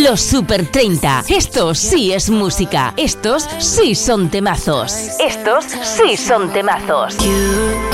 Los Super 30. Esto sí es música. Estos sí son temazos. Estos sí son temazos.